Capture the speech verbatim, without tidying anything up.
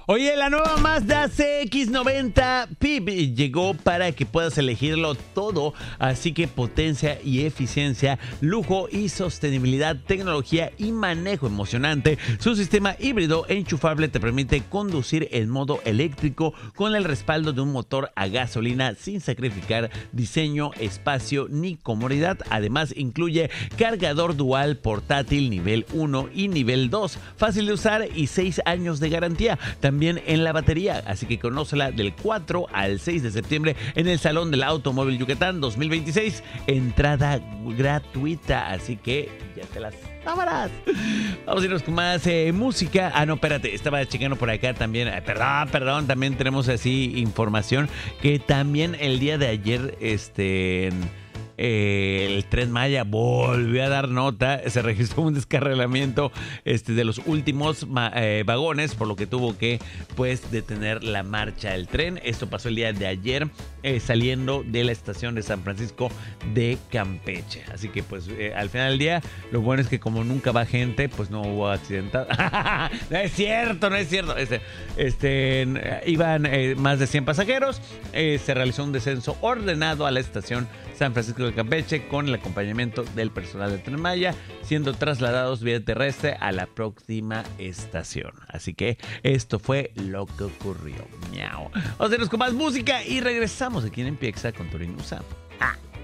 Oye, la nueva Mazda C X noventa P I B llegó para que puedas elegirlo todo, así que potencia y eficiencia, lujo y sostenibilidad, tecnología y manejo emocionante. Su sistema híbrido enchufable te permite conducir en modo eléctrico con el respaldo de un motor a gasolina sin sacrificar diseño, espacio ni comodidad. Además, incluye cargador dual portátil nivel uno y nivel dos, fácil de usar y seis años de garantía. También También en la batería, así que conócela del cuatro al seis de septiembre en el Salón del Automóvil Yucatán dos mil veintiséis. Entrada gratuita, así que ya te las sabrás. Vamos a irnos con más eh, música. Ah, no, espérate, estaba checando por acá también. Eh, perdón, perdón, también tenemos así información que también el día de ayer, este... Eh, el Tren Maya volvió a dar nota. Se registró un descarrilamiento este, de los últimos ma- eh, vagones, por lo que tuvo que pues detener la marcha del tren. Esto pasó el día de ayer eh, saliendo de la estación de San Francisco de Campeche. Así que pues eh, al final del día lo bueno es que como nunca va gente, pues no hubo accidentado. No es cierto, no es cierto. Este, este, iban eh, más de cien pasajeros. Eh, se realizó un descenso ordenado a la estación San Francisco de Campeche con el acompañamiento del personal de Tren Maya, siendo trasladados vía terrestre a la próxima estación. Así que esto fue lo que ocurrió. Miau. Vamos a irnos con más música y regresamos aquí en Empieza con Torinusa. Ah.